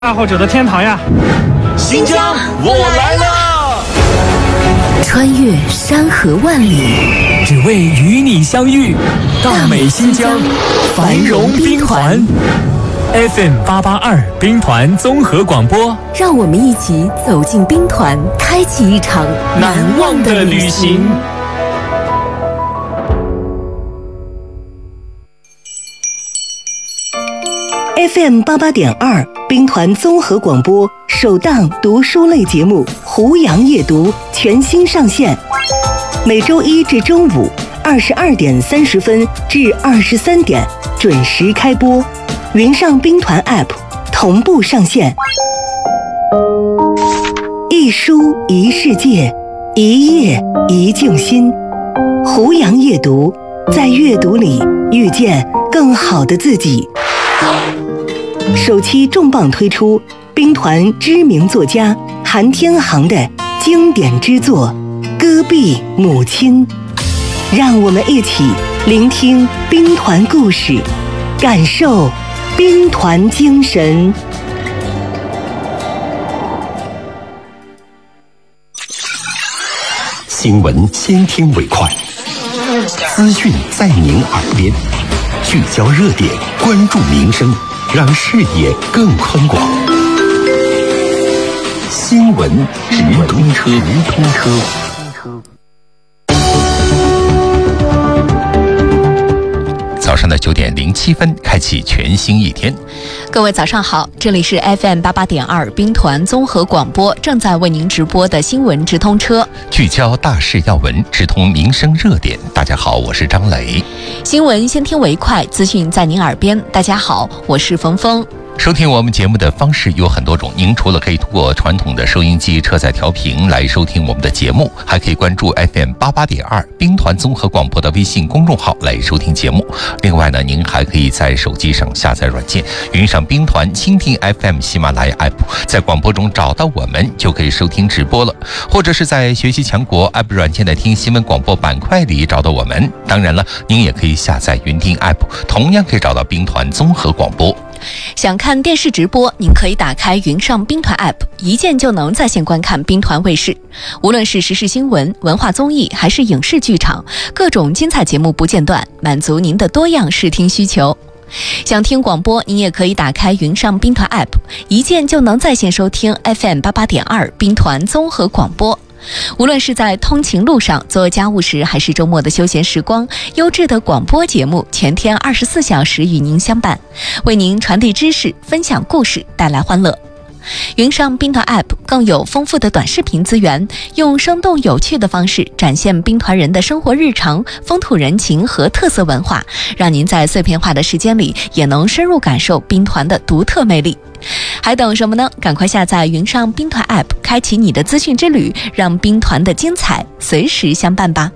爱好者的天堂呀！ 新疆，我来了！ 穿越山河万里， 只为与你相遇。大美新疆，繁荣兵团 FM882 兵团综合广播， 让我们一起走进兵团，开启一场难忘的旅行。 FM88.2 兵团综合广播首档读书类节目《胡杨夜读》全新上线，每周一至周五22点30分至23点准时开播，云上兵团 App 同步上线。一书一世界，一夜一静心。胡杨夜读，在阅读里遇见更好的自己。首期重磅推出兵团知名作家韩天航的经典之作《戈壁母亲》，让我们一起聆听兵团故事，感受兵团精神。 新闻先听为快，资讯在您耳边，聚焦热点，关注民生，让视野更宽广。新闻直通车。早上的9点07分，开启全新一天。 各位早上好，这里是 FM88.2 兵团综合广播，正在为您直播的新闻直通车， 聚焦大事要闻，直通民生热点。大家好，我是张磊。 新闻先听为快，资讯在您耳边。大家好，我是冯峰。 收听我们节目的方式有很多种，您除了可以通过传统的收音机车载调频来收听我们的节目，还可以关注 FM88.2 兵团综合广播的微信公众号来收听节目。另外呢，您还可以在手机上下载软件，云上兵团、蜻蜓 FM、喜马拉雅 App， 在广播中找到我们就可以收听直播了，或者是在学习强国 App 软件的听新闻广播板块里找到我们。当然了，您也可以下载云听 App， 同样可以找到兵团综合广播。 想看电视直播，您可以打开云上兵团 App， 一键就能在线观看兵团卫视。无论是时事新闻、文化综艺，还是影视剧场，各种精彩节目不间断，满足您的多样视听需求。想听广播，您也可以打开云上兵团 App， 一键就能在线收听 FM88.2 兵团综合广播。无论是在通勤路上、做家务时，还是周末的休闲时光，优质的广播节目全天24小时与您相伴，为您传递知识、分享故事，带来欢乐。云上兵团 App 更有丰富的短视频资源，用生动有趣的方式展现兵团人的生活日常、风土人情和特色文化，让您在碎片化的时间里也能深入感受兵团的独特魅力。还等什么呢？赶快下载云上兵团 App， 开启你的资讯之旅，让兵团的精彩随时相伴吧。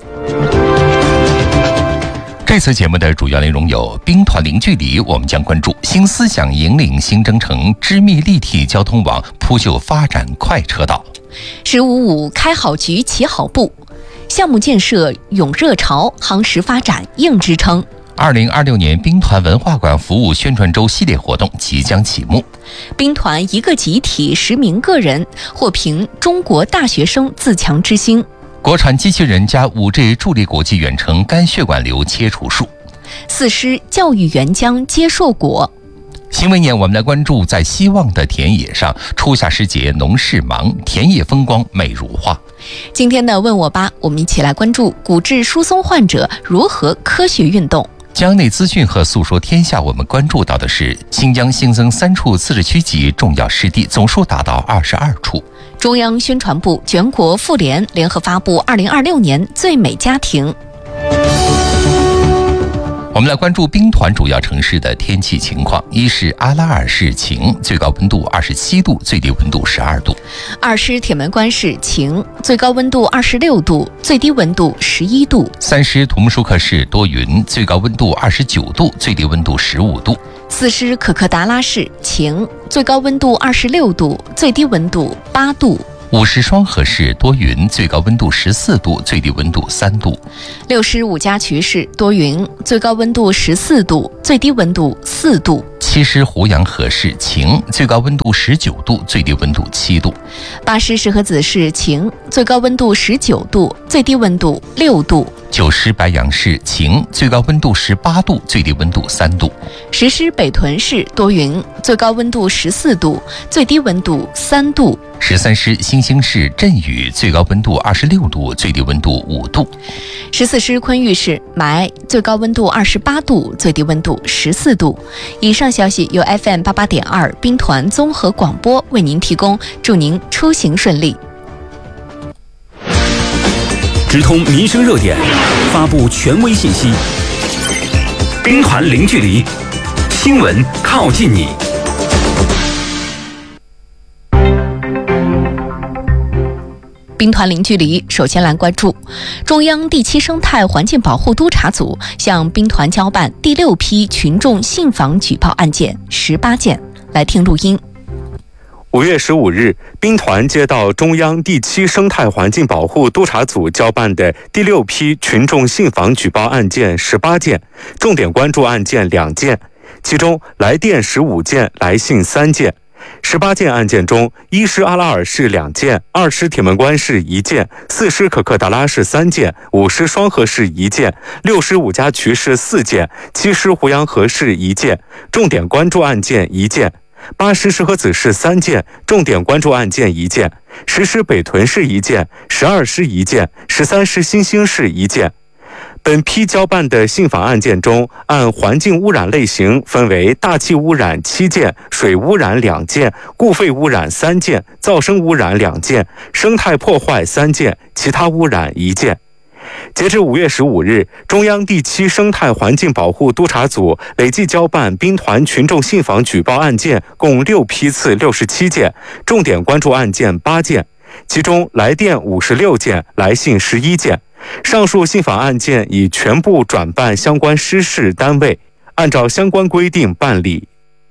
这次节目的主要内容有：兵团零距离，我们将关注新思想引领新征程，织密立体交通网，铺就发展快车道。 15.5开好局起好步，项目建设涌热潮，夯实发展硬支撑。 2026年兵团文化馆服务宣传周系列活动即将启幕。 兵团一个集体10名个人获评中国大学生自强之星。 国产机器人加 5G 助力国际远程肝血管瘤切除术。 4师教育援疆接硕果。 新闻眼我们来关注，在希望的田野上，初夏时节农事忙，田野风光美如画。 今天的问我吧，我们一起来关注骨质疏松患者如何科学运动。 江内资讯和诉说天下，我们关注到的是新疆新增3处自治区级重要湿地，总数达到22处。 中央宣传部、全国妇联联合发布2026年最美家庭。 我们来关注兵团主要城市的天气情况。一是阿拉尔市晴，最高温度27度，最低温度12度。 2师铁门关市晴，最高温度26度，最低温度11度。 3师图木舒克市多云，最高温度29度，最低温度15度。 4师可可达拉市晴，最高温度26度，最低温度8度。 五市双河市多云，最高温度14度，最低温度3度。 六师五家渠市多云，最高温度14度，最低温度4度。 七师湖阳河市晴，最高温度19度，最低温度7度。 八师石河子市晴，最高温度19度，最低温度6度。 九师白杨市晴，最高温度18度，最低温度3度。 十师北屯市多云，最高温度14度，最低温度3度。 13师新兴市阵雨，最高温度26度，最低温度5度。 14师昆玉市霾，最高温度28度，最低温度14度。以上消息由 FM88.2 兵团综合广播为您提供，祝您出行顺利。 直通民生热点，发布权威信息。兵团零距离，新闻靠近你。 兵团零距离，首先来关注中央第7生态环境保护督察组向兵团交办第6批群众信访举报案件18件。来听录音。 5月15日，兵团接到中央第7生态环境保护督察组交办的第6批群众信访举报案件18件，重点关注案件2件，其中来电15件，来信3件。18件案件中，1师阿拉尔市2件，2师铁门关市1件，4师可克达拉市3件，5师双河市1件，6师五家渠市4件，7师湖阳河市1件，重点关注案件1件。8师石河子市3件，重点关注案件1件；10师北屯市1件，12师1件，13师新兴市1件。本批交办的信访案件中，按环境污染类型分为大气污染7件、水污染2件、固废污染3件、噪声污染2件、生态破坏3件、其他污染1件。截至5月15日，中央第7生态环境保护督察组累计交办兵团群众信访举报案件共6批次67件，重点关注案件8件，其中来电56件，来信11件。上述信访案件已全部转办相关师事单位，按照相关规定办理。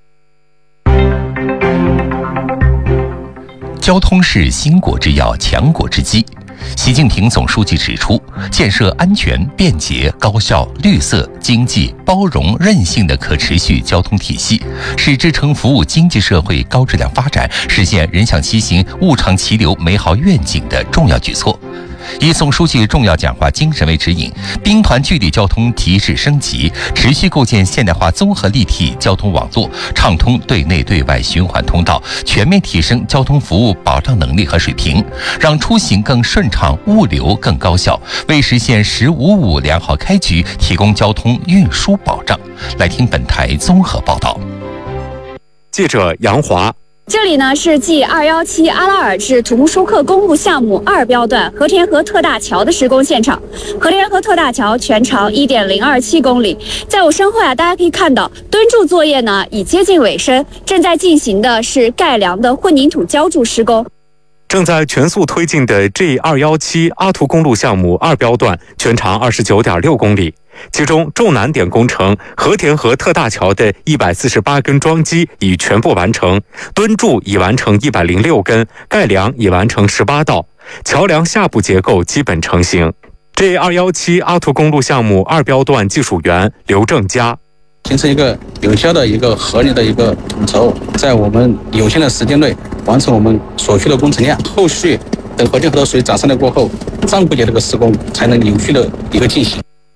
交通是兴国之要，强国之基。习近平总书记指出，建设安全、便捷、高效、绿色、经济、包容、韧性的可持续交通体系，是支撑服务经济社会高质量发展、实现人享其行、物畅其流美好愿景的重要举措。以总书记重要讲话精神为指引，兵团距离交通提质升级，持续构建现代化综合立体交通网络，畅通对内对外循环通道，全面提升交通服务保障能力和水平，让出行更顺畅，物流更高效，为实现“15+5”良好开局提供交通运输保障。来听本台综合报道。 记者杨华。 这里呢是继217阿拉尔至土木舒克公路项目2标段和田河特大桥的施工现场。和田河特大桥全长1.027公里，在我身后大家可以看到墩柱作业呢已接近尾声，正在进行的是盖梁的混凝土浇筑施工。 正在全速推进的 G217阿图公路项目2标段全长29.6公里，其中重难点工程和田河特大桥的148根桩基已全部完成，墩柱已完成106根，盖梁已完成18道，桥梁下部结构基本成型。G217阿图公路项目2标段技术员刘正佳。 形成一个有效的一个合理的一个统筹，在我们有限的时间内完成我们所需的工程量。后续等和田河的水涨上来过后，张部节这个施工才能有序的一个进行。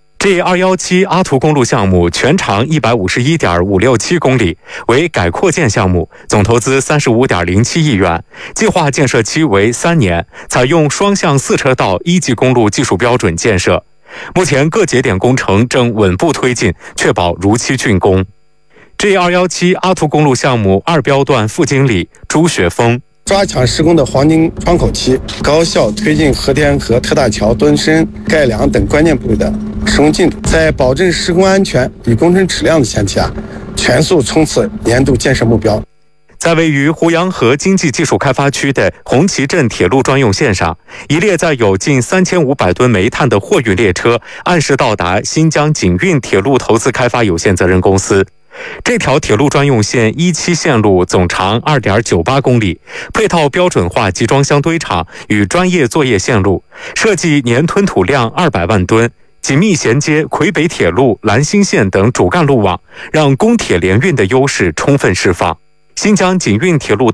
G217阿图公路项目全长151.567公里，为改扩建项目，总投资35.07亿元，计划建设期为3年，采用双向4车道1级公路技术标准建设。目前各节点工程正稳步推进，确保如期竣工。G217阿图公路项目2标段副经理朱雪峰。 抓抢施工的黄金窗口期，高效推进和田河特大桥墩身、盖梁等关键部位的施工进度，在保证施工安全与工程质量的前提下，全速冲刺年度建设目标。 在位于湖阳河经济技术开发区的红旗镇铁路专用线上，一列载有近3500吨煤炭的货运列车按时到达新疆景运铁路投资开发有限责任公司。 这条铁路专用线17线路总长 2.98 公里，配套标准化集装箱堆场与专业作业线路，设计年吞吐量200万吨，紧密衔接魁北铁路、兰新线等主干路网，让公铁联运的优势充分释放。新疆锦运铁路